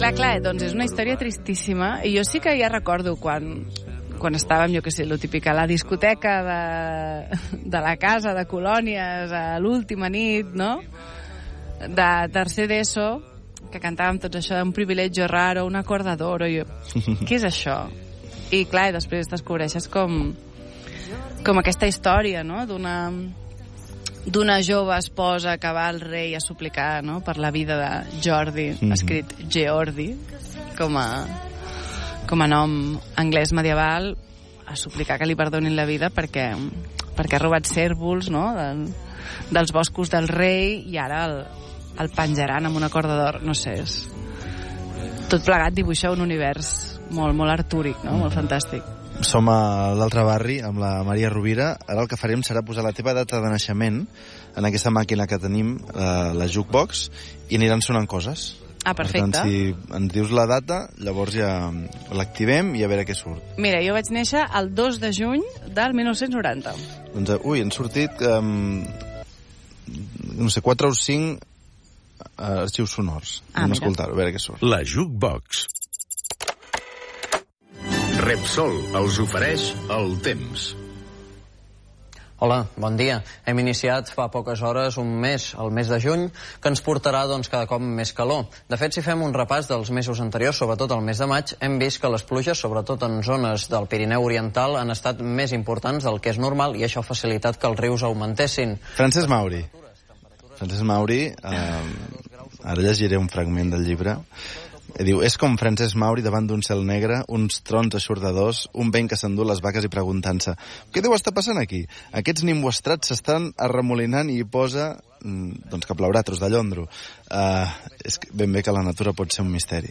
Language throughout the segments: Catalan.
Clar, doncs és una història tristíssima, i jo sí que ja recordo quan estàvem, jo què sé, lo típic, a la discoteca de la casa de colònies a l'última nit, no?, de tercer d'ESO, que cantàvem tots això d'un privilegio raro, un acordador, i jo, què és això? I clar, després descobreixes com aquesta història, no?, d'una jove esposa que va al rei a suplicar, no?, per la vida de Jordi, escrit Geordi, com a nom anglès medieval, a suplicar que li perdonin la vida perquè ha robat cérvols, no?, dels boscos del rei, i ara el penjaran amb una corda d'or. No sé, tot plegat dibuixa un univers molt, molt artúric, no?, molt fantàstic. Som a l'altre barri amb la Maria Rovira. Ara el que farem serà posar la teva data de naixement en aquesta màquina que tenim, la jukebox, i aniran sonant coses. Ah, perfecte. Per tant, si ens dius la data, llavors ja l'activem i a veure què surt. Mira, jo vaig néixer el 2 de juny del 1990. Doncs, han sortit, no sé, 4 o 5 arxius sonors. Anem a escoltar-ho, a veure què surt. La Jukebox. Repsol els ofereix el temps. Hola, bon dia. Hem iniciat fa poques hores un mes, el mes de juny, que ens portarà cada cop més calor. De fet, si fem un repàs dels mesos anteriors, sobretot el mes de maig, hem vist que les pluges, sobretot en zones del Pirineu Oriental, han estat més importants del que és normal, i això ha facilitat que els rius augmentessin. Francesc Mauri, ara llegiré un fragment del llibre. Diu, és com Francesc Mauri davant d'un cel negre, uns trons eixordadors, un vent que s'endú les vaques i preguntant-se què deu estar passant aquí? Aquests nimboestrats s'estan arremolinant i hi posa doncs que plourà tros de llondro. És ben bé que la natura pot ser un misteri.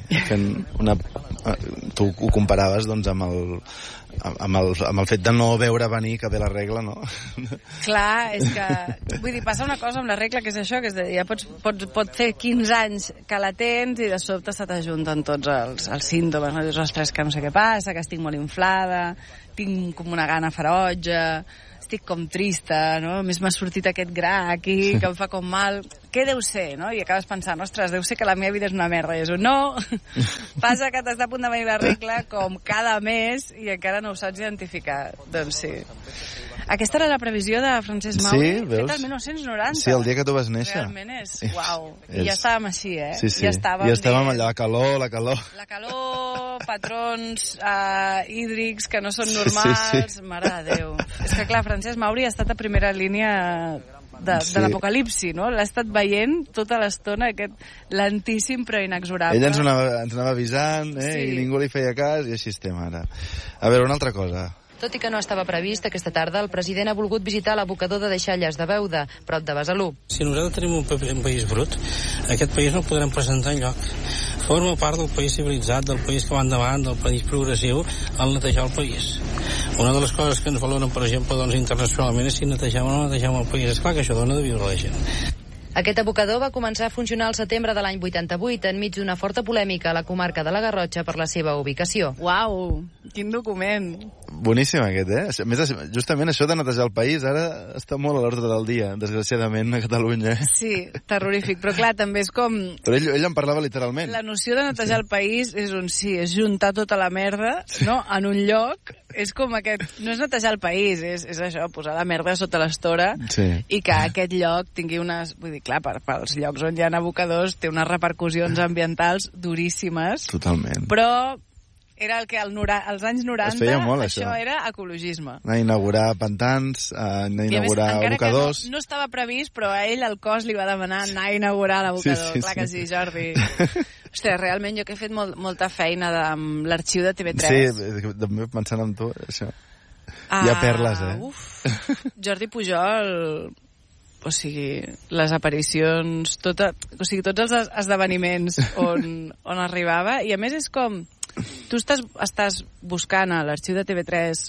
Tu ho comparaves doncs amb el fet de no veure venir que ve la regla, no? Clar, és que vull dir, passa una cosa amb la regla, que és això, que és de dir, ja pot fer 15 anys que la tens i de sobte se t'ajunten tots els símptomes, no? Dius, ostres, que no sé què passa, que estic molt inflada, tinc com una gana ferotge, estic com trista, no? A més m'ha sortit aquest gra aquí, que em fa com mal. Què deu ser, no? I acabes pensant, ostres, deu ser que la meva vida és una merda. I és no, passa que t'està a punt de venir la regla com cada mes i encara no ho saps identificar. Doncs sí. Aquesta era la previsió de Francesc Mauri, feta el 1990. Sí, el dia que tu vas néixer. Realment és, uau. I ja estàvem així, eh? Sí. Ja estàvem allà, la calor. La calor, patrons hídrics que no són normals. Sí. Mare de Déu. És que, clar, Francesc Mauri ha estat a primera línia de l'apocalipsi, no? L'ha estat veient tota l'estona, aquest lentíssim però inexorable. Ell ens anava avisant, i ningú li feia cas, i així estem ara. A veure, una altra cosa. Tot i que no estava previst, aquesta tarda el president ha volgut visitar l'abocador de Deixalles de Beuda, prop de Besalú. Si nosaltres tenim un país brut, aquest país no el podrem presentar enlloc. Forma part del país civilitzat, del país que va endavant, del país progressiu, al netejar el país. Una de les coses que ens valoren, per exemple, internacionalment, és si netegem o no netegem el país. Esclar que això dona de viure a la gent. Aquest abocador va començar a funcionar al setembre de l'any 88, enmig d'una forta polèmica a la comarca de la Garrotxa per la seva ubicació. Uau, quin document! Boníssim aquest, eh? A més, justament això de netejar el país ara està molt a l'ordre del dia, desgraciadament, a Catalunya. Sí, terrorífic, però clar, també és com... Però ell en parlava literalment. La noció de netejar el país és és juntar tota la merda, no?, en un lloc. És com aquest... No és netejar el país, és això, posar la merda sota l'estora i que aquest lloc tingui unes... Vull dir, clar, pels llocs on hi ha abocadors té unes repercussions ambientals duríssimes. Totalment. Però era el que als anys 90 es feia molt, això era ecologisme. Anar a inaugurar pantans, anar a inaugurar abocadors... No estava previst, però a ell el cos li va demanar anar a inaugurar l'abocador. Clar que sí, Jordi. Ostres, realment jo que he fet molta feina amb l'arxiu de TV3. Sí, també pensant en tu, això. Hi ha perles, Jordi Pujol... O sigui, les aparicions, o sigui, tots els esdeveniments on arribava, i a més és com... Tu estàs buscant a l'arxiu de TV3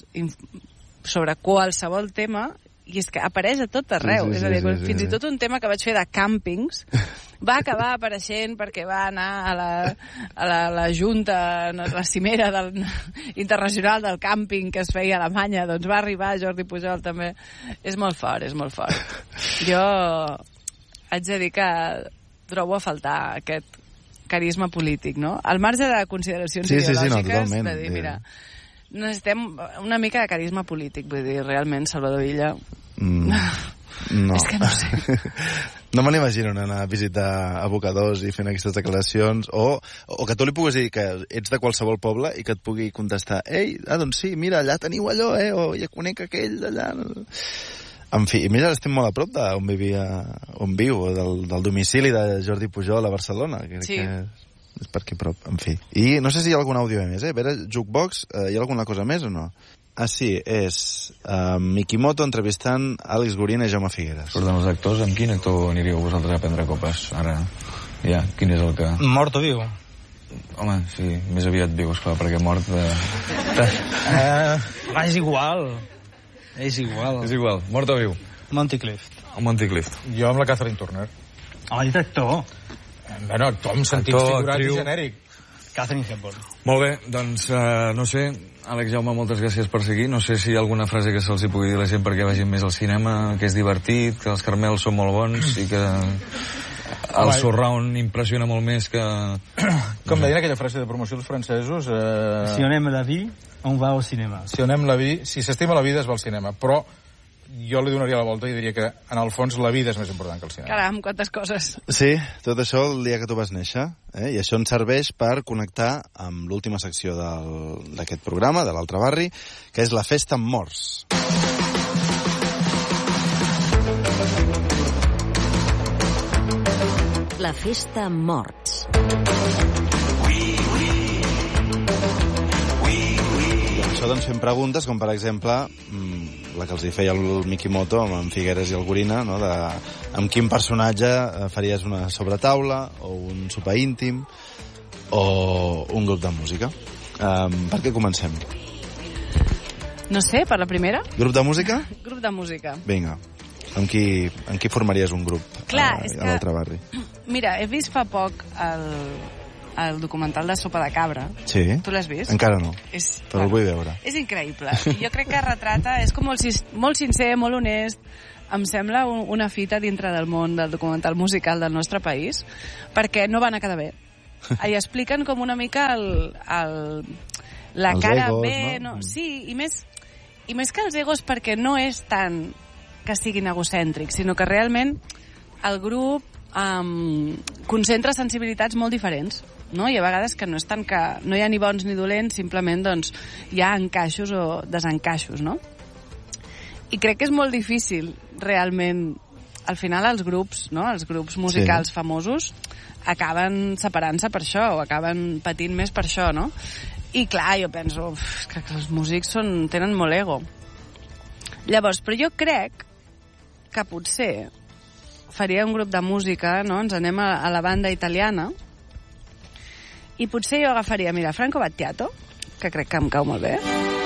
sobre qualsevol tema i és que apareix a tot arreu. És a dir, fins i tot un tema que vaig fer de càmpings va acabar apareixent perquè va anar a la junta, la cimera internacional del càmping que es feia a Alemanya, doncs va arribar Jordi Pujol també. És molt fort, és molt fort. Jo haig de dir que trobo a faltar carisma polític, no? Al marge de consideracions ideològiques, de dir, mira, necessitem una mica de carisma polític, vull dir, realment, Salvador Illa... No. És que no sé. No me l'imagino anar a visitar abocadors i fent aquestes declaracions, o que tu li puguis dir que ets de qualsevol poble i que et pugui contestar, ei, doncs sí, mira, allà teniu allò, o ja conec aquell d'allà... En fi, i més ara estem molt a prop d'on viu, del domicili de Jordi Pujol a Barcelona, que sí. És per aquí prop, en fi. I no sé si hi ha algun àudio més, A veure, Jukebox, hi ha alguna cosa més o no? Ah, sí, és Mikimoto entrevistant Àlex Gorina i Jaume Figueres. Surten els actors, amb quin actor aniríeu vosaltres a prendre copes? Ara, ja, quin és el que... Mort o viu? Home, sí, més aviat viu, esclar, perquè mort... És igual. És igual. És igual, mort o viu? Monticlift. Monticlift. Jo amb la Catherine Turner. El director. Bueno, actor amb sentit figurat i genèric. Catherine Hepburn. Molt bé, doncs, no sé, Àlex, Jaume, moltes gràcies per seguir. No sé si hi ha alguna frase que se'ls hi pugui dir a la gent perquè vagin més al cinema, que és divertit, que els Carmels són molt bons i que el surround impressiona molt més que... Com deien aquella frase de promoció dels francesos... Si on aime la vie, on va al cinema. Si on aime la vie, si s'estima la vida es va al cinema, però jo li donaria la volta i diria que, en el fons, la vida és més important que el cinema. Caram, quantes coses. Sí, tot això el dia que tu vas néixer, i això ens serveix per connectar amb l'última secció d'aquest programa, de l'Altre Barri, que és la Festa amb Morts. La Festa amb Morts. Això doncs fem preguntes com, per exemple, la que els hi feia el Mikimoto amb en Figueres i el Gorina, no? Amb quin personatge faries una sobretaula o un sopar íntim o un grup de música. Per què comencem? No sé, per la primera? Grup de música? Grup de música. Vinga. Amb qui formaries un grup? Clar, a l'Altre Barri? Mira, he vist fa poc el documental de Sopa de Cabra. Sí? Tu l'has vist? Encara no, però el vull veure. És increïble. Jo crec que retrata, és com molt sincer, molt honest. Em sembla una fita dintre del món del documental musical del nostre país, perquè no van a quedar bé. I expliquen com una mica la els cara egos, B... no? Sí, i més que els egos, perquè no és tant que siguin egocèntrics, sinó que realment el grup concentra sensibilitats molt diferents, no? I a vegades que no és tant que no hi ha ni bons ni dolents, simplement doncs hi ha encaixos o desencaixos, no? I crec que és molt difícil realment, al final els grups, no? Els grups musicals famosos acaben separant-se per això, o acaben patint més per això, no? I clar, jo penso que els músics tenen molt ego. Llavors, però jo crec que potser faria un grup de música, no? Ens anem a la banda italiana, i potser jo agafaria, mira, Franco Battiato, que crec que em cau molt bé,